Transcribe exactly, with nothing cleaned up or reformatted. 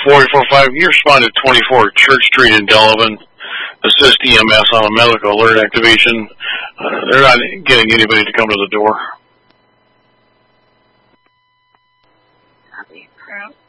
forty-four five, you responded twenty-four Church Street in Delavan. Assist E M S on a medical alert activation. Uh, they're not getting anybody to come to the door. Copy.